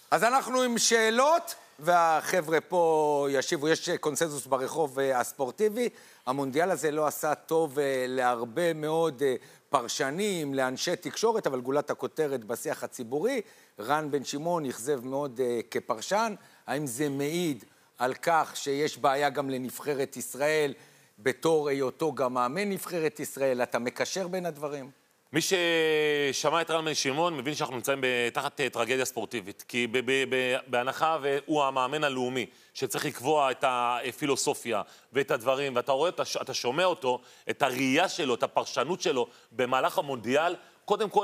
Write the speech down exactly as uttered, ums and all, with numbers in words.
אז אנחנו עם שאלות, והחבר'ה פה ישיבו, יש קונסנזוס ברחוב הספורטיבי. המונדיאל הזה לא עשה טוב להרבה מאוד פרשנים, לאנשי תקשורת, אבל גולת הכותרת בשיח הציבורי. רן בן שמעון יכזב מאוד כפרשן. האם זה מעיד על כך שיש בעיה גם לנבחרת ישראל, בתור היותו גם מאמן נבחרת ישראל? אתה מקשר בין הדברים? מי ששמע את רן בן שמעון מבין שאנחנו נמצאים תחת טרגדיה ספורטיבית, כי בהנחה והוא המאמן הלאומי שצריך לקבוע את הפילוסופיה ואת הדברים, ואתה רואה, אתה שומע אותו, את הראייה שלו, את הפרשנות שלו במהלך המונדיאל, קודם כל